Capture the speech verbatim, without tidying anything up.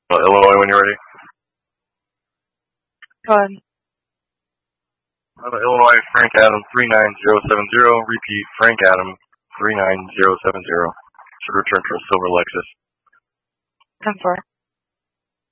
Uh, Illinois, when you're ready. Go ahead. Uh, Illinois, Frank Adam three nine zero seven zero. Repeat, Frank Adam three nine zero seven zero. Should return to a silver Lexus. ten four.